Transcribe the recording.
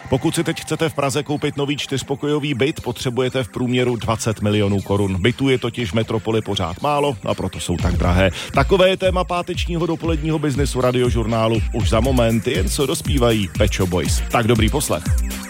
Pokud si teď chcete v Praze koupit nový 4pokojový byt, potřebujete v průměru 20 milionů korun. Bytů je totiž v metropoli pořád málo a proto jsou tak drahé. Takové je téma pátečního dopoledního biznesu Radiožurnálu. Už za moment jen co dospívají Pet Shop Boys. Tak dobrý poslech.